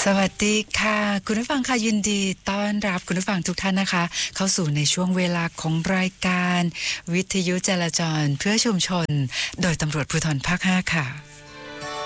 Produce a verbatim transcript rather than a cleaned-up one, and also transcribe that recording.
สวัสดีค่ะคุณผู้ฟังค่ะยินดีต้อนรับคุณผู้ฟังทุกท่านนะคะเข้าสู่ในช่วงเวลาของรายการวิทยุจราจรเพื่อชุมชนโดยตำรวจภูธรภาคห้าค่ะ